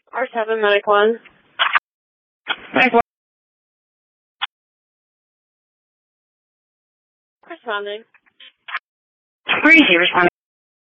R7, Medic 1. Medic 1. Responding. Where is he responding?